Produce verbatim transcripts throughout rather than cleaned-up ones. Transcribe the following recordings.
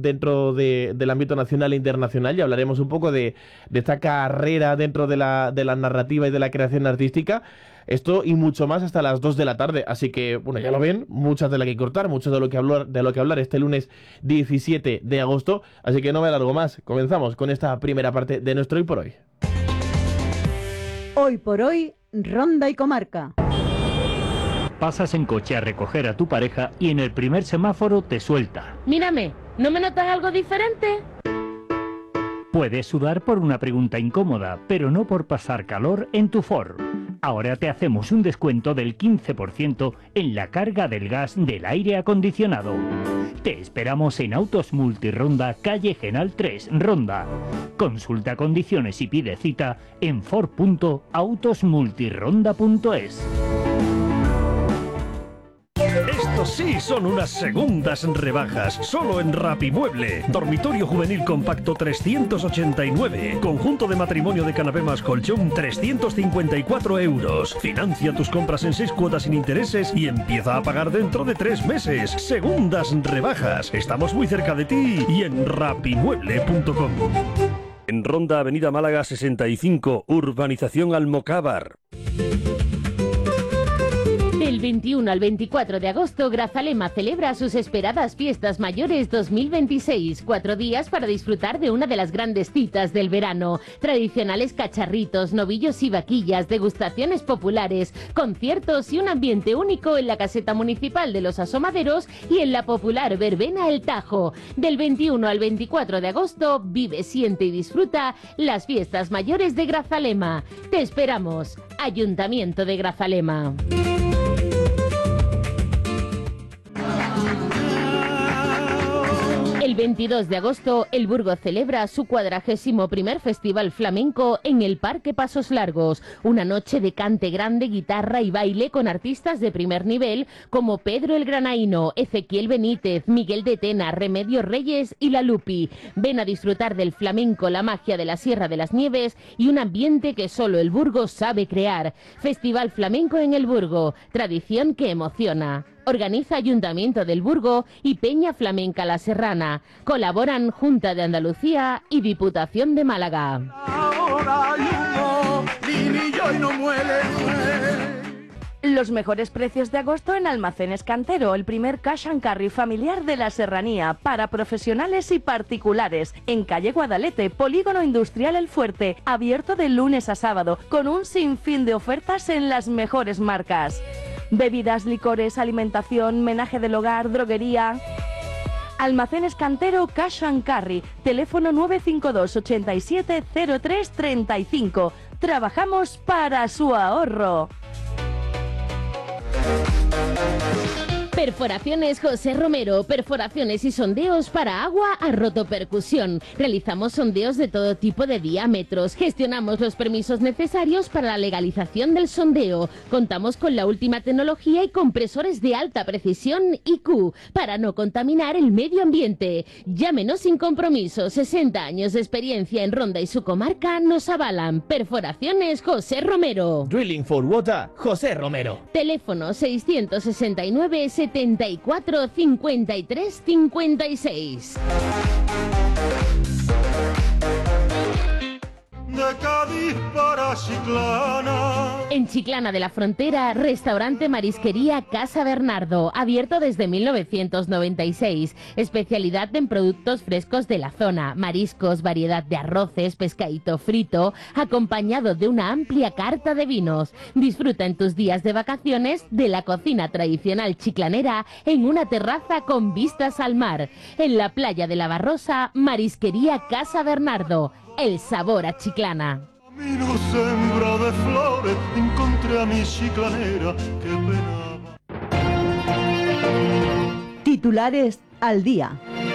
dentro de, del ámbito nacional e internacional y hablaremos un poco de, de esta carrera dentro de la, de la narrativa y de la creación artística. Esto y mucho más hasta las dos de la tarde. Así que, bueno, ya lo ven, muchas de las que cortar, mucho de lo que hablar, de lo que hablar este lunes diecisiete de agosto. Así que no me alargo más. Comenzamos con esta primera parte de nuestro Hoy por Hoy. Hoy por Hoy, Ronda y Comarca. Pasas en coche a recoger a tu pareja y en el primer semáforo te suelta. Mírame, ¿no me notas algo diferente? Puedes sudar por una pregunta incómoda, pero no por pasar calor en tu Ford. Ahora te hacemos un descuento del quince por ciento en la carga del gas del aire acondicionado. Te esperamos en Autos Multironda, calle Genal tres, Ronda. Consulta condiciones y pide cita en ford punto autos multironda punto es. Estos sí son unas segundas rebajas, solo en Rapimueble. Dormitorio juvenil compacto trescientos ochenta y nueve. Conjunto de matrimonio de canapé más colchón trescientos cincuenta y cuatro euros. Financia tus compras en seis cuotas sin intereses y empieza a pagar dentro de tres meses. Segundas rebajas. Estamos muy cerca de ti y en rapimueble punto com. En Ronda, Avenida Málaga sesenta y cinco, Urbanización Almocávar. Del veintiuno al veinticuatro de agosto, Grazalema celebra sus esperadas Fiestas Mayores dos mil veintiséis. Cuatro días para disfrutar de una de las grandes citas del verano. Tradicionales cacharritos, novillos y vaquillas, degustaciones populares, conciertos y un ambiente único en la caseta municipal de Los Asomaderos y en la popular verbena El Tajo. Del veintiuno al veinticuatro de agosto, vive, siente y disfruta las Fiestas Mayores de Grazalema. Te esperamos. Ayuntamiento de Grazalema. El veintidós de agosto, el Burgo celebra su cuadragésimo primer Festival Flamenco en el Parque Pasos Largos. Una noche de cante grande, guitarra y baile con artistas de primer nivel como Pedro el Granaíno, Ezequiel Benítez, Miguel de Tena, Remedios Reyes y La Lupi. Ven a disfrutar del flamenco, la magia de la Sierra de las Nieves y un ambiente que solo el Burgo sabe crear. Festival Flamenco en el Burgo, tradición que emociona. Organiza Ayuntamiento del Burgo y Peña Flamenca La Serrana. Colaboran Junta de Andalucía y Diputación de Málaga. Los mejores precios de agosto en Almacenes Cantero, el primer cash and carry familiar de la Serranía, para profesionales y particulares, en calle Guadalete, Polígono Industrial El Fuerte, abierto de lunes a sábado, con un sinfín de ofertas en las mejores marcas. Bebidas, licores, alimentación, menaje del hogar, droguería. Almacenes Cantero Cash and Carry, teléfono nueve cinco dos, ochenta y siete, cero tres, treinta y cinco. Trabajamos para su ahorro. Perforaciones José Romero, perforaciones y sondeos para agua a rotopercusión. Realizamos sondeos de todo tipo de diámetros, gestionamos los permisos necesarios para la legalización del sondeo. Contamos con la última tecnología y compresores de alta precisión I Q para no contaminar el medio ambiente. Llámenos sin compromiso, sesenta años de experiencia en Ronda y su comarca nos avalan. Perforaciones José Romero. Drilling for Water, José Romero. Teléfono seiscientos sesenta y nueve, setenta y cuatro, cincuenta y tres, cincuenta y seis. De Cádiz para Chiclana. En Chiclana de la Frontera, restaurante Marisquería Casa Bernardo, abierto desde mil novecientos noventa y seis. Especialidad en productos frescos de la zona, mariscos, variedad de arroces, pescadito frito, acompañado de una amplia carta de vinos. Disfruta en tus días de vacaciones de la cocina tradicional chiclanera en una terraza con vistas al mar. En la playa de la Barrosa, Marisquería Casa Bernardo. El sabor a Chiclana. Camino sembra de flores, encontré a mi chiclanera que penaba. Titulares al día.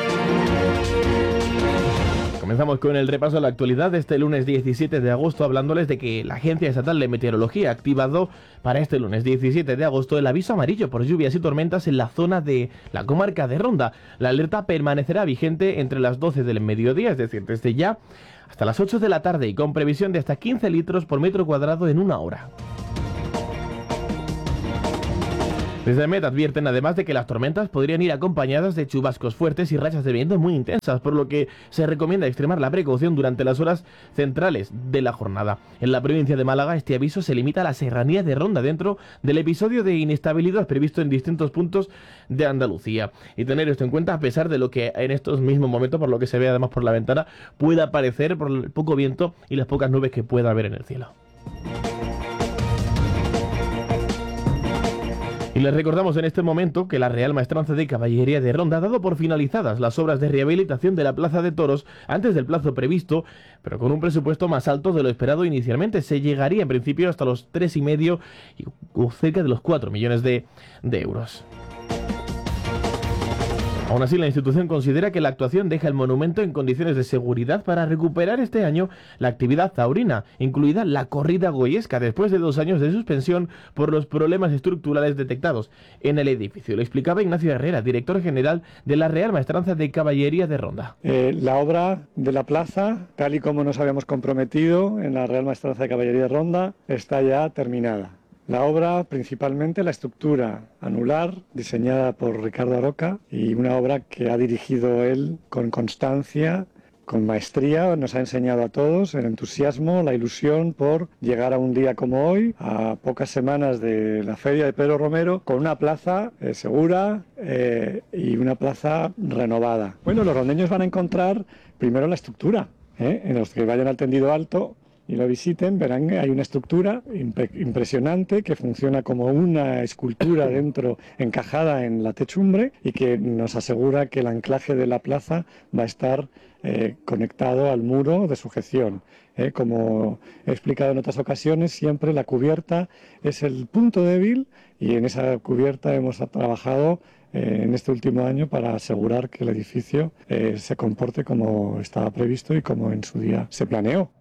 Comenzamos con el repaso de la actualidad de este lunes diecisiete de agosto, hablándoles de que la Agencia Estatal de Meteorología ha activado para este lunes diecisiete de agosto el aviso amarillo por lluvias y tormentas en la zona de la comarca de Ronda. La alerta permanecerá vigente entre las doce del mediodía, es decir, desde ya hasta las ocho de la tarde, y con previsión de hasta quince litros por metro cuadrado en una hora. Desde Met advierten además de que las tormentas podrían ir acompañadas de chubascos fuertes y rachas de viento muy intensas, por lo que se recomienda extremar la precaución durante las horas centrales de la jornada. En la provincia de Málaga, este aviso se limita a la serranía de Ronda dentro del episodio de inestabilidad previsto en distintos puntos de Andalucía. Y tener esto en cuenta a pesar de lo que en estos mismos momentos, por lo que se ve además por la ventana, pueda aparecer por el poco viento y las pocas nubes que pueda haber en el cielo. Y les recordamos en este momento que la Real Maestranza de Caballería de Ronda ha dado por finalizadas las obras de rehabilitación de la Plaza de Toros antes del plazo previsto, pero con un presupuesto más alto de lo esperado inicialmente. Se llegaría en principio hasta los tres y medio o cerca de los cuatro millones de, de euros. Aún así, la institución considera que la actuación deja el monumento en condiciones de seguridad para recuperar este año la actividad taurina, incluida la corrida goyesca, después de dos años de suspensión por los problemas estructurales detectados en el edificio. Lo explicaba Ignacio Herrera, director general de la Real Maestranza de Caballería de Ronda. Eh, la obra de la plaza, tal y como nos habíamos comprometido en la Real Maestranza de Caballería de Ronda, está ya terminada. La obra, principalmente la estructura anular, diseñada por Ricardo Aroca, y una obra que ha dirigido él con constancia, con maestría, nos ha enseñado a todos el entusiasmo, la ilusión por llegar a un día como hoy, a pocas semanas de la Feria de Pedro Romero, con una plaza eh, segura eh, y una plaza renovada. Bueno, los rondeños van a encontrar primero la estructura, ¿eh? En los que vayan al tendido alto y lo visiten, verán que hay una estructura imp- impresionante que funciona como una escultura dentro, encajada en la techumbre, y que nos asegura que el anclaje de la plaza va a estar eh, conectado al muro de sujeción. Eh, como he explicado en otras ocasiones, siempre la cubierta es el punto débil, y en esa cubierta hemos trabajado eh, en este último año para asegurar que el edificio eh, se comporte como estaba previsto y como en su día se planeó.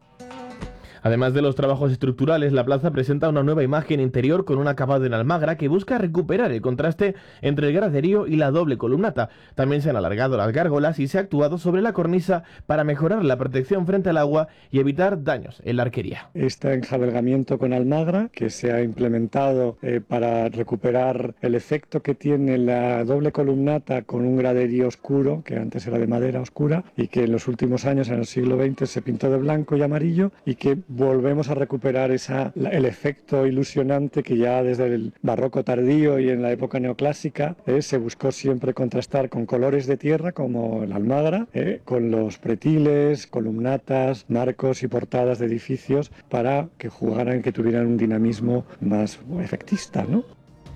Además de los trabajos estructurales, la plaza presenta una nueva imagen interior con un acabado en almagra que busca recuperar el contraste entre el graderío y la doble columnata. También se han alargado las gárgolas y se ha actuado sobre la cornisa para mejorar la protección frente al agua y evitar daños en la arquería. Este enjabelgamiento con almagra que se ha implementado eh, para recuperar el efecto que tiene la doble columnata con un graderío oscuro, que antes era de madera oscura, y que en los últimos años, en el siglo veinte, se pintó de blanco y amarillo, y que volvemos a recuperar esa, el efecto ilusionante que ya desde el barroco tardío y en la época neoclásica eh, se buscó siempre contrastar con colores de tierra como el almagra, eh, con los pretiles, columnatas, marcos y portadas de edificios, para que jugaran, que tuvieran un dinamismo más efectista, ¿no?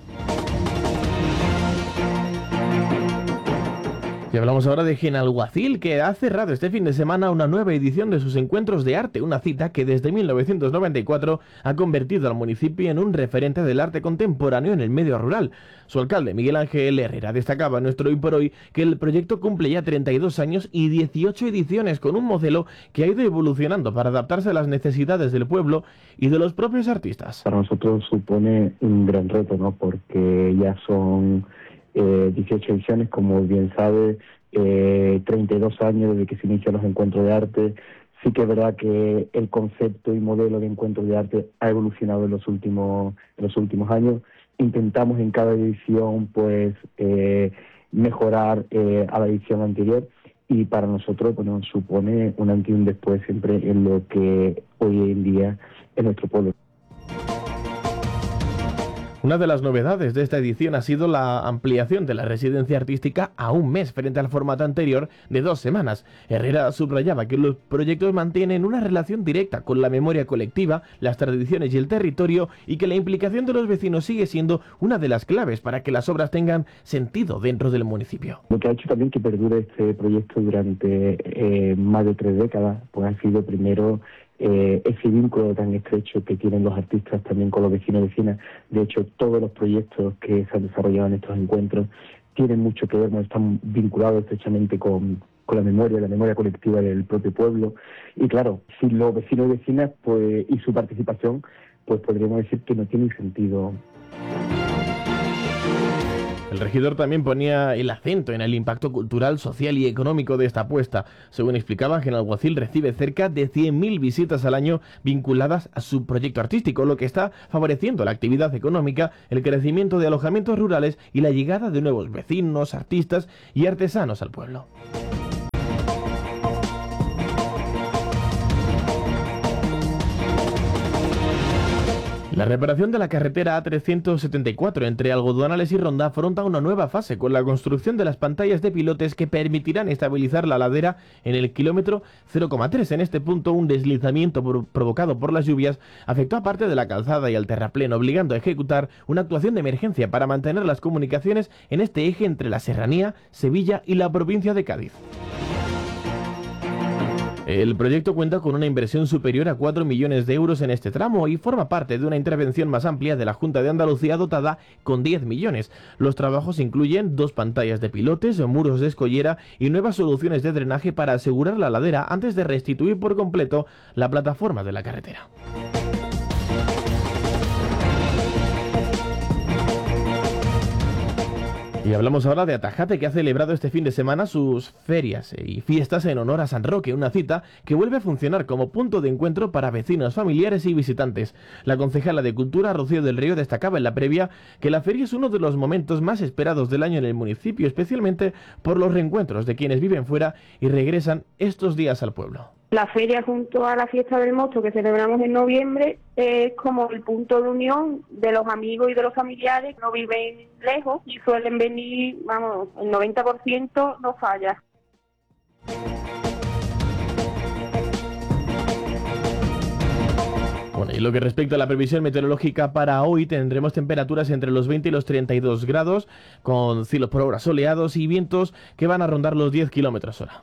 Y hablamos ahora de Genalguacil, que ha cerrado este fin de semana una nueva edición de sus encuentros de arte, una cita que desde mil novecientos noventa y cuatro ha convertido al municipio en un referente del arte contemporáneo en el medio rural. Su alcalde, Miguel Ángel Herrera, destacaba en nuestro Hoy por Hoy que el proyecto cumple ya treinta y dos años y dieciocho ediciones, con un modelo que ha ido evolucionando para adaptarse a las necesidades del pueblo y de los propios artistas. Para nosotros supone un gran reto, ¿no? Porque ya son Eh, dieciocho ediciones, como bien sabe, eh, treinta y dos años desde que se inician los encuentros de arte. Sí que es verdad que el concepto y modelo de encuentros de arte ha evolucionado en los últimos en los últimos años. Intentamos en cada edición pues eh, mejorar eh, a la edición anterior, y para nosotros bueno, supone un antes y un después siempre en lo que hoy en día es nuestro pueblo. Una de las novedades de esta edición ha sido la ampliación de la residencia artística a un mes frente al formato anterior de dos semanas. Herrera subrayaba que los proyectos mantienen una relación directa con la memoria colectiva, las tradiciones y el territorio, y que la implicación de los vecinos sigue siendo una de las claves para que las obras tengan sentido dentro del municipio. Lo que ha hecho también que perdure este proyecto durante eh, más de tres décadas, pues ha sido primero Eh, ese vínculo tan estrecho que tienen los artistas también con los vecinos y vecinas. De hecho, todos los proyectos que se han desarrollado en estos encuentros tienen mucho que ver, no están vinculados estrechamente con, con la memoria, la memoria colectiva del propio pueblo. Y claro, sin los vecinos y vecinas pues, y su participación, pues podríamos decir que no tiene sentido. El regidor también ponía el acento en el impacto cultural, social y económico de esta apuesta. Según explicaba, Genalguacil recibe cerca de cien mil visitas al año vinculadas a su proyecto artístico, lo que está favoreciendo la actividad económica, el crecimiento de alojamientos rurales y la llegada de nuevos vecinos, artistas y artesanos al pueblo. La reparación de la carretera A trescientos setenta y cuatro entre Algodonales y Ronda afronta una nueva fase con la construcción de las pantallas de pilotes que permitirán estabilizar la ladera en el kilómetro cero coma tres. En este punto, un deslizamiento por, provocado por las lluvias afectó a parte de la calzada y al terraplén, obligando a ejecutar una actuación de emergencia para mantener las comunicaciones en este eje entre la Serranía, Sevilla y la provincia de Cádiz. El proyecto cuenta con una inversión superior a cuatro millones de euros en este tramo y forma parte de una intervención más amplia de la Junta de Andalucía dotada con diez millones. Los trabajos incluyen dos pantallas de pilotes, muros de escollera y nuevas soluciones de drenaje para asegurar la ladera antes de restituir por completo la plataforma de la carretera. Y hablamos ahora de Atajate, que ha celebrado este fin de semana sus ferias y fiestas en honor a San Roque, una cita que vuelve a funcionar como punto de encuentro para vecinos, familiares y visitantes. La concejala de Cultura, Rocío del Río, destacaba en la previa que la feria es uno de los momentos más esperados del año en el municipio, especialmente por los reencuentros de quienes viven fuera y regresan estos días al pueblo. La feria, junto a la fiesta del mosto que celebramos en noviembre, es como el punto de unión de los amigos y de los familiares que no viven lejos y suelen venir, vamos, el noventa por ciento no falla. Bueno, y lo que respecta a la previsión meteorológica para hoy, tendremos temperaturas entre los veinte y los treinta y dos grados, con cielos por ahora soleados y vientos que van a rondar los diez kilómetros hora.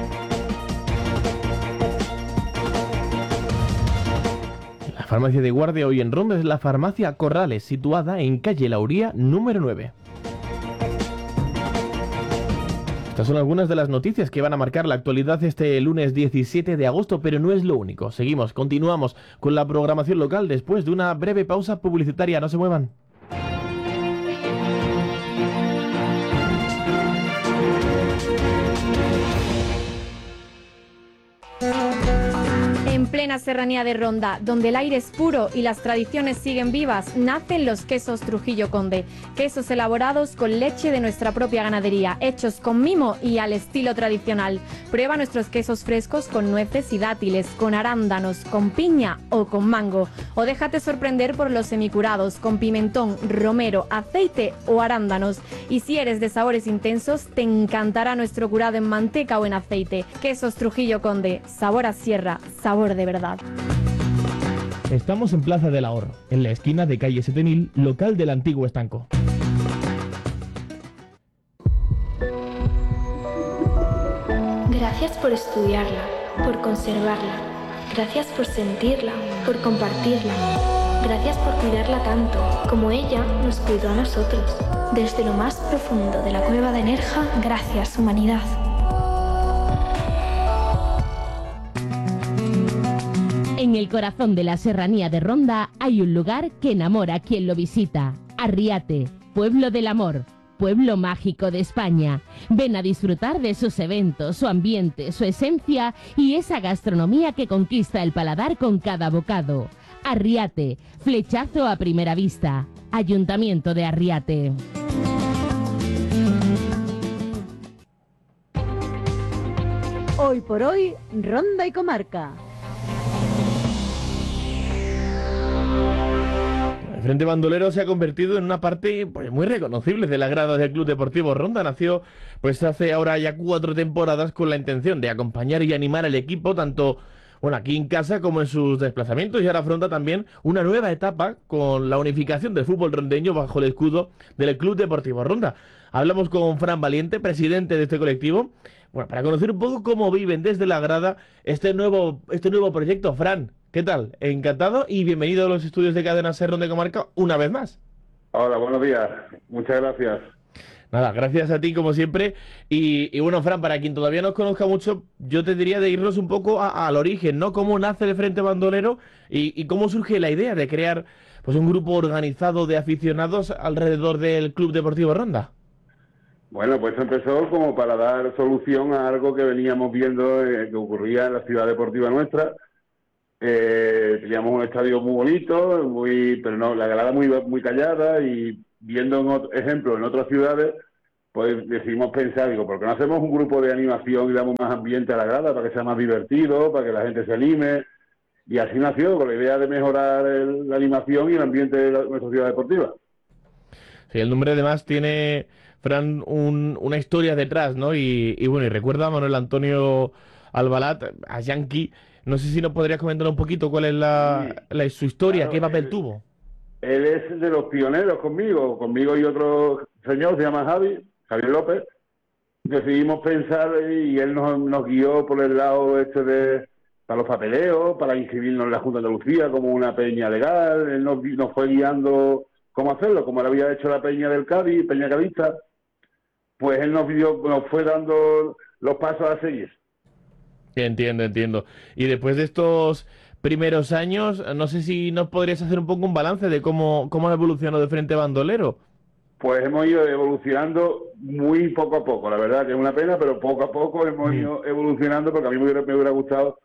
La farmacia de guardia hoy en Ronda es la farmacia Corrales, situada en calle Lauría número nueve. Estas son algunas de las noticias que van a marcar la actualidad este lunes diecisiete de agosto, pero no es lo único. Seguimos, continuamos con la programación local después de una breve pausa publicitaria. No se muevan. En plena serranía de Ronda, donde el aire es puro y las tradiciones siguen vivas, nacen los quesos Trujillo Conde. Quesos elaborados con leche de nuestra propia ganadería, hechos con mimo y al estilo tradicional. Prueba nuestros quesos frescos con nueces y dátiles, con arándanos, con piña o con mango. O déjate sorprender por los semicurados, con pimentón, romero, aceite o arándanos. Y si eres de sabores intensos, te encantará nuestro curado en manteca o en aceite. Quesos Trujillo Conde, sabor a sierra, sabor de verdad. Estamos en Plaza del Ahorro, en la esquina de calle siete mil, local del antiguo estanco. Gracias por estudiarla, por conservarla. Gracias por sentirla, por compartirla. Gracias por cuidarla tanto, como ella nos cuidó a nosotros. Desde lo más profundo de la cueva de Nerja, gracias, humanidad. En el corazón de la serranía de Ronda hay un lugar que enamora a quien lo visita. Arriate, pueblo del amor, pueblo mágico de España. Ven a disfrutar de sus eventos, su ambiente, su esencia y esa gastronomía que conquista el paladar con cada bocado. Arriate, flechazo a primera vista. Ayuntamiento de Arriate. Hoy por hoy, Ronda y Comarca. El Frente Bandolero se ha convertido en una parte pues, muy reconocible de la grada del Club Deportivo Ronda. Nació pues hace ahora ya cuatro temporadas con la intención de acompañar y animar al equipo tanto bueno, aquí en casa como en sus desplazamientos, y ahora afronta también una nueva etapa con la unificación del fútbol rondeño bajo el escudo del Club Deportivo Ronda. Hablamos con Fran Valiente, presidente de este colectivo, bueno, para conocer un poco cómo viven desde la grada este nuevo, este nuevo proyecto. Fran, ¿qué tal? Encantado y bienvenido a los estudios de Cadena Ser Ronda y Comarca una vez más. Hola, buenos días. Muchas gracias. Nada, gracias a ti como siempre. Y, y bueno, Fran, para quien todavía no os conozca mucho, yo te diría de irnos un poco a, al origen, ¿no? ¿Cómo nace el Frente Bandolero y, y cómo surge la idea de crear pues un grupo organizado de aficionados alrededor del Club Deportivo Ronda. Bueno, pues empezó como para dar solución a algo que veníamos viendo eh, que ocurría en la ciudad deportiva nuestra. Eh, teníamos un estadio muy bonito, muy, pero no, la grada muy, muy callada, y viendo en otro, ejemplo en otras ciudades, pues decidimos pensar, digo, ¿por qué no hacemos un grupo de animación y damos más ambiente a la grada para que sea más divertido, para que la gente se anime? Y así nació, con la idea de mejorar el, la animación y el ambiente de la, nuestra ciudad deportiva. Sí, el nombre además tiene, Fran, un, una historia detrás, ¿no? Y, y bueno, y recuerda a Manuel Antonio Albalat, a Yankee. No sé si nos podrías comentar un poquito cuál es la, sí, la su historia, claro, qué papel él, tuvo. Él es de los pioneros conmigo, conmigo y otro señor, se llama Javi, Javier López. Decidimos pensar y él nos, nos guió por el lado este de para los papeleos, para inscribirnos en la Junta de Andalucía como una peña legal. Él nos, nos fue guiando cómo hacerlo, como lo había hecho la peña del Cádiz, peña cadista. Pues él nos, dio, nos fue dando los pasos a seguir. Entiendo, entiendo. Y después de estos primeros años, no sé si nos podrías hacer un poco un balance de cómo, cómo ha evolucionado de Frente Bandolero. Pues hemos ido evolucionando muy poco a poco, la verdad que es una pena, pero poco a poco hemos ido evolucionando, porque a mí me hubiera, me hubiera gustado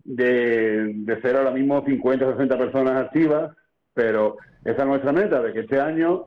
de, de ser ahora mismo cincuenta o sesenta personas activas, pero esa es nuestra meta, de que este año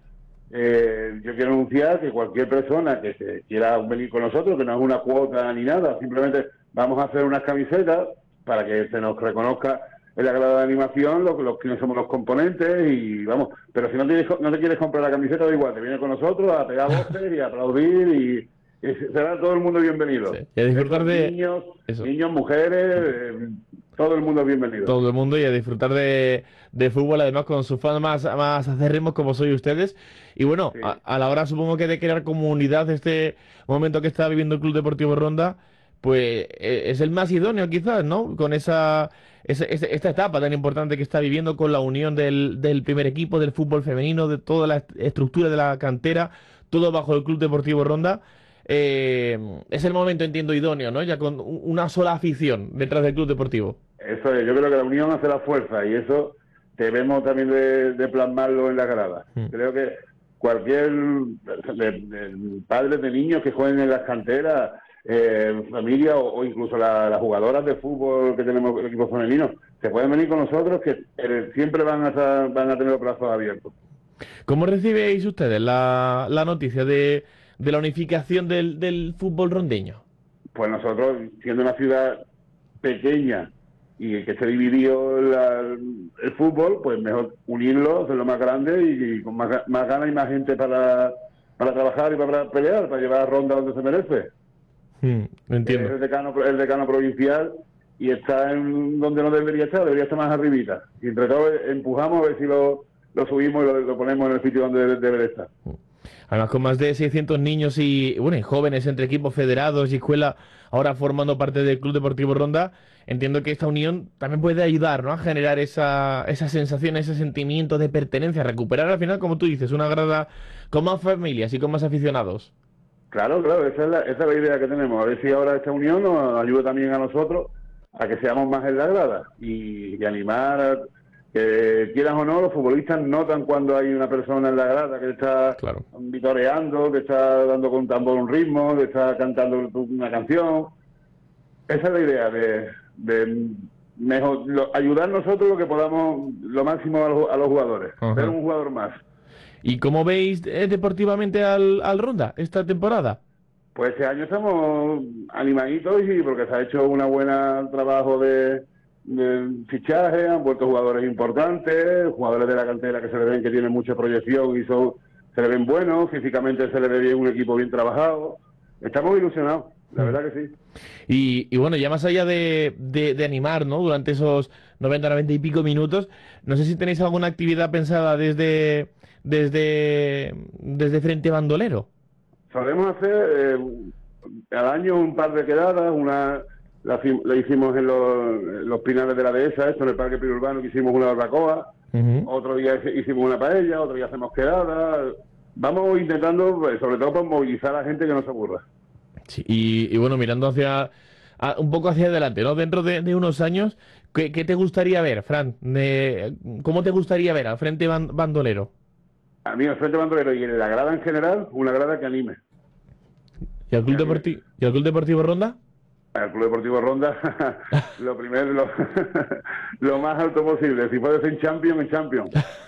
eh, yo quiero anunciar que cualquier persona que se quiera venir con nosotros, que no es una cuota ni nada, simplemente vamos a hacer unas camisetas para que se nos reconozca en la grada de animación los, los que somos los componentes, y vamos, pero si no te, no te quieres comprar la camiseta, da igual, te vienes con nosotros a pegar voces y a aplaudir, y, y será todo el mundo bienvenido. Sí. Y a disfrutar de niños, eso. niños, mujeres, eh, todo el mundo bienvenido. Todo el mundo, y a disfrutar de, de fútbol, además con sus fans más, más acérrimos como sois ustedes. Y bueno, sí. a, a la hora supongo que de crear comunidad, este momento que está viviendo el Club Deportivo Ronda, pues es el más idóneo quizás, ¿no? Con esa, esa, esta etapa tan importante que está viviendo, con la unión del, del primer equipo, del fútbol femenino, de toda la estructura de la cantera, todo bajo el Club Deportivo Ronda. Eh, es el momento, entiendo, idóneo, ¿no? Ya con una sola afición detrás del Club Deportivo. Eso es, yo creo que la unión hace la fuerza, y eso debemos también de, de plasmarlo en la grada. Mm. Creo que cualquier de, de padres de niños que jueguen en las canteras, Eh, familia o, o incluso la, las jugadoras de fútbol que tenemos, el equipo femenino, se pueden venir con nosotros, que eh, siempre van a estar, van a tener los brazos abiertos. ¿Cómo recibéis ustedes la, la noticia de, de la unificación del, del fútbol rondeño? Pues nosotros, siendo una ciudad pequeña y que se dividió la, el fútbol, pues mejor unirlo, hacerlo más grande y, y con más, más ganas y más gente para, para trabajar y para pelear, para llevar a Ronda donde se merece. Hmm, entiendo. Es el decano, el decano provincial y está en donde no debería estar, debería estar más arribita. Y entre todos empujamos a ver si lo, lo subimos y lo, lo ponemos en el sitio donde debe, debe estar. Además, con más de seiscientos niños y, bueno, y jóvenes entre equipos federados y escuela ahora formando parte del Club Deportivo Ronda, entiendo que esta unión también puede ayudar, ¿no?, a generar esa, esa sensación, ese sentimiento de pertenencia, a recuperar al final, como tú dices, una grada con más familias y con más aficionados. Claro, claro, esa es, la, esa es la idea que tenemos. A ver si ahora esta unión nos ayuda también a nosotros a que seamos más en la grada y, y animar a que, quieran o no, los futbolistas notan cuando hay una persona en la grada que está claro. vitoreando, que está dando con tambor un ritmo, que está cantando una canción. Esa es la idea, de, de mejor, lo, ayudar nosotros lo que podamos, lo máximo a los, a los jugadores, uh-huh. ser un jugador más. ¿Y cómo veis eh, deportivamente al, al Ronda esta temporada? Pues este año estamos animaditos, y porque se ha hecho un buen trabajo de, de fichaje, han vuelto jugadores importantes, jugadores de la cantera que se le ven que tienen mucha proyección y son, se le ven buenos, físicamente se le ve bien, un equipo bien trabajado. Estamos ilusionados, la verdad que sí. Y, y bueno, ya más allá de, de, de animar, ¿no?, durante esos noventa, noventa y pico minutos, no sé si tenéis alguna actividad pensada desde... desde desde Frente Bandolero. Solemos hacer eh, al año un par de quedadas, una la, la hicimos en los, en los Pinares de la Dehesa, esto en el Parque Periurbano, que hicimos una barbacoa, uh-huh. otro día hicimos una paella, otro día hacemos quedadas. Vamos intentando, pues, sobre todo, por movilizar a la gente que no se aburra. Sí, y, y bueno, mirando hacia a, un poco hacia adelante, ¿no? Dentro de, de unos años, ¿qué, qué te gustaría ver, Fran? De, ¿Cómo te gustaría ver al Frente Bandolero? A mí, al Frente Bandolero y en la grada en general, una grada que anime. ¿Y al Club, Deporti ¿y al Club Deportivo Ronda? Al Club Deportivo Ronda, lo primero, lo, lo más alto posible. Si puede ser en Champions, en Champions.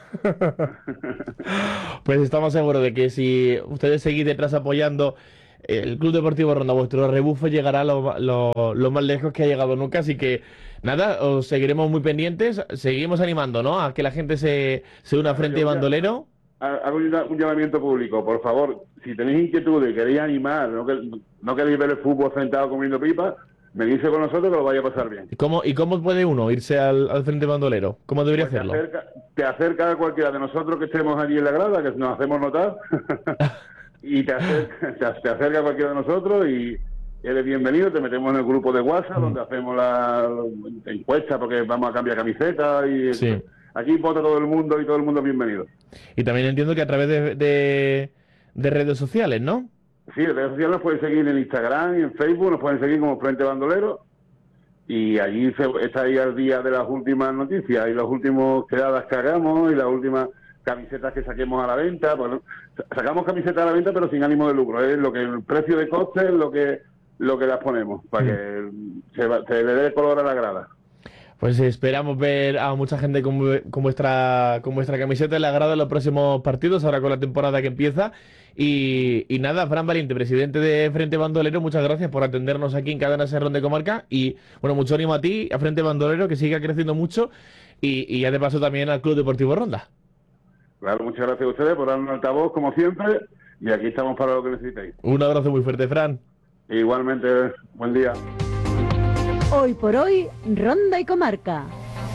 Pues estamos seguros de que si ustedes seguís detrás apoyando el Club Deportivo Ronda, vuestro rebufo llegará lo, lo, lo más lejos que ha llegado nunca. Así que nada, os seguiremos muy pendientes. Seguimos animando, ¿no?, a que la gente se, se una Frente Bandolero. Hago un, un llamamiento público, por favor, si tenéis inquietudes y queréis animar, no, que, no queréis ver el fútbol sentado comiendo pipa, venidse con nosotros que lo vaya a pasar bien. ¿Y cómo, y cómo puede uno irse al, al Frente Bandolero? ¿Cómo debería pues hacerlo? Te acerca, te acerca a cualquiera de nosotros que estemos allí en la grada, que nos hacemos notar, y te acerca, te, te acerca a cualquiera de nosotros y eres bienvenido, te metemos en el grupo de WhatsApp, mm. donde hacemos la, la encuesta porque vamos a cambiar camiseta y... Sí. Aquí vota todo el mundo y todo el mundo es bienvenido. Y también entiendo que a través de, de, de redes sociales, ¿no? Sí, en redes sociales nos pueden seguir en Instagram y en Facebook, nos pueden seguir como Frente Bandolero. Y allí se, está ahí al día de las últimas noticias y las últimas quedadas que hagamos y las últimas camisetas que saquemos a la venta. Bueno, sacamos camisetas a la venta pero sin ánimo de lucro. Es lo que el precio de coste es lo que, lo que las ponemos para mm. que se, se le dé color a la grada. Pues esperamos ver a mucha gente con, con, vuestra, con vuestra camiseta en la grada en los próximos partidos, ahora con la temporada que empieza. Y, y nada, Fran Valiente, presidente de Frente Bandolero, muchas gracias por atendernos aquí en Cadena Ser de Comarca. Y bueno, mucho ánimo a ti, a Frente Bandolero, que siga creciendo mucho. Y, y ya de paso también al Club Deportivo Ronda. Claro, muchas gracias a ustedes por darnos altavoz, como siempre. Y aquí estamos para lo que necesitéis. Un abrazo muy fuerte, Fran. Igualmente, buen día. Hoy por hoy, Ronda y Comarca.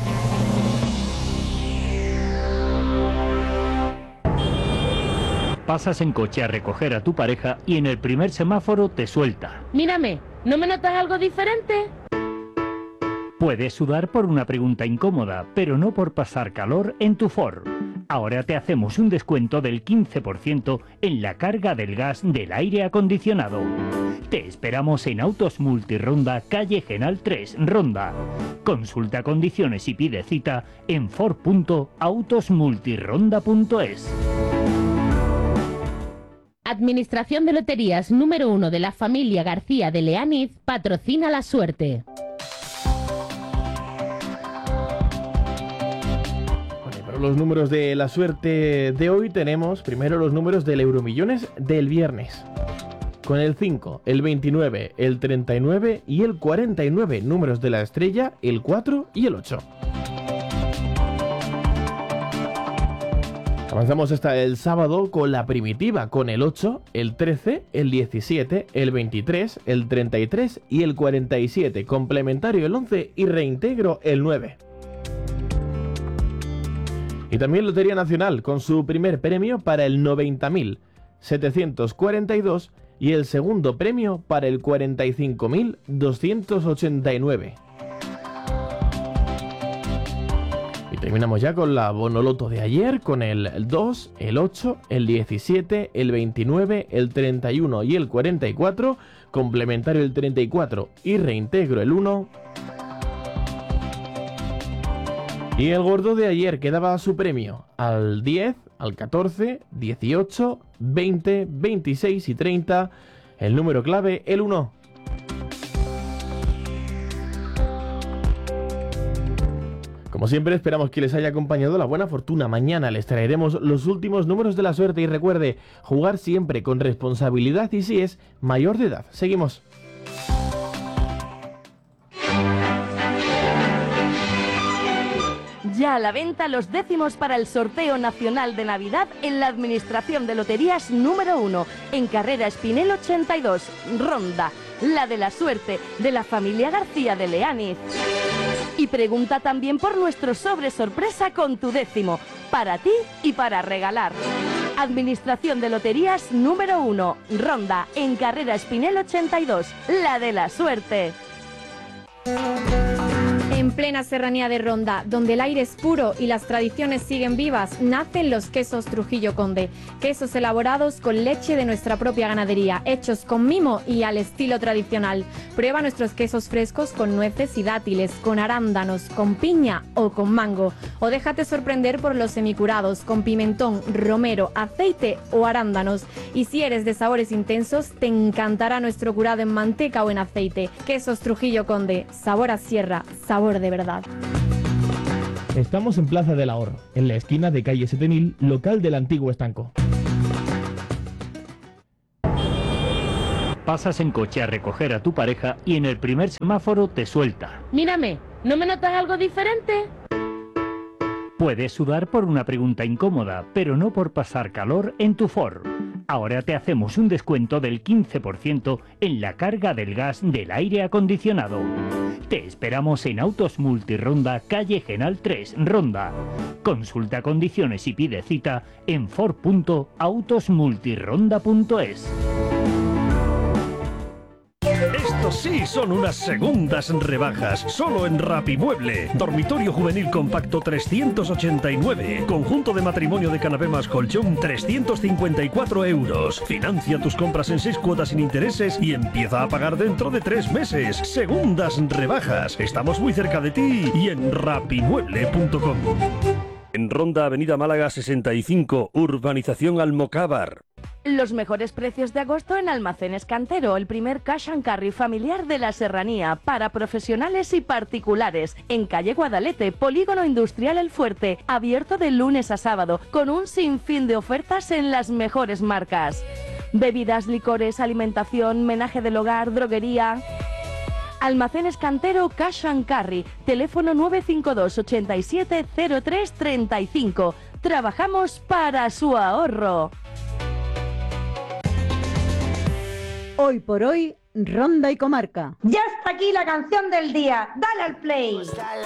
Pasas en coche a recoger a tu pareja y en el primer semáforo te suelta. Mírame, ¿no me notas algo diferente? Puedes sudar por una pregunta incómoda, pero no por pasar calor en tu Ford. Ahora te hacemos un descuento del quince por ciento en la carga del gas del aire acondicionado. Te esperamos en Autos Multironda, calle Genal tres, Ronda. Consulta condiciones y pide cita en ford punto autos multironda punto es. Administración de Loterías número uno de la familia García de Leániz patrocina la suerte. Los números de la suerte de hoy tenemos primero los números del Euromillones del viernes. Con el cinco, el veintinueve, el treinta y nueve y el cuarenta y nueve, números de la estrella, el cuatro y el ocho. Avanzamos hasta el sábado con la primitiva, con el ocho, el trece, el diecisiete, el veintitrés, el treinta y tres y el cuarenta y siete, complementario el once y reintegro el nueve. Y también Lotería Nacional, con su primer premio para el noventa mil setecientos cuarenta y dos y el segundo premio para el cuarenta y cinco mil doscientos ochenta y nueve. Y terminamos ya con la Bonoloto de ayer, con el dos, el ocho, el diecisiete, el veintinueve, el treinta y uno y el cuarenta y cuatro, complementario el treinta y cuatro y reintegro el uno. Y el gordo de ayer que daba su premio al diez, al catorce, dieciocho, veinte, veintiséis y treinta. El número clave, el uno. Como siempre, esperamos que les haya acompañado la buena fortuna. Mañana les traeremos los últimos números de la suerte. Y recuerde, jugar siempre con responsabilidad y si es mayor de edad. Seguimos. Ya a la venta los décimos para el sorteo nacional de Navidad en la Administración de Loterías número uno, en Carrera Espinel ochenta y dos, Ronda, la de la suerte de la familia García de Leániz. Y pregunta también por nuestro sobre sorpresa con tu décimo, para ti y para regalar. Administración de Loterías número uno, Ronda, en Carrera Espinel ochenta y dos, la de la suerte. En En plena serranía de Ronda, donde el aire es puro y las tradiciones siguen vivas, nacen los quesos Trujillo Conde. Quesos elaborados con leche de nuestra propia ganadería, hechos con mimo y al estilo tradicional. Prueba nuestros quesos frescos con nueces y dátiles, con arándanos, con piña o con mango. O déjate sorprender por los semicurados, con pimentón, romero, aceite o arándanos. Y si eres de sabores intensos, te encantará nuestro curado en manteca o en aceite. Quesos Trujillo Conde, sabor a sierra, sabor de verdad. Estamos en Plaza del Ahorro, en la esquina de calle siete mil, local del antiguo estanco. Pasas en coche a recoger a tu pareja y en el primer semáforo te suelta. Mírame, ¿no me notas algo diferente? Puedes sudar por una pregunta incómoda, pero no por pasar calor en tu Ford. Ahora te hacemos un descuento del quince por ciento en la carga del gas del aire acondicionado. Te esperamos en Autos Multironda, calle Genal tres, Ronda. Consulta condiciones y pide cita en ford punto autos multironda punto es. Estos sí son unas segundas rebajas, solo en Rapimueble. Dormitorio juvenil compacto trescientos ochenta y nueve. Conjunto de matrimonio de canapé más colchón trescientos cincuenta y cuatro euros. Financia tus compras en seis cuotas sin intereses y empieza a pagar dentro de tres meses. Segundas rebajas. Estamos muy cerca de ti y en rapimueble punto com. En Ronda, Avenida Málaga sesenta y cinco, Urbanización Almocávar. Los mejores precios de agosto en Almacenes Cantero, el primer cash and carry familiar de la serranía para profesionales y particulares. En calle Guadalete, Polígono Industrial El Fuerte, abierto de lunes a sábado, con un sinfín de ofertas en las mejores marcas. Bebidas, licores, alimentación, menaje del hogar, droguería. Almacenes Cantero Cash and Carry, teléfono nueve cinco dos, ochenta y siete, cero tres, treinta y cinco. Trabajamos para su ahorro. Hoy por hoy, Ronda y Comarca. Ya está aquí la canción del día. Dale al play.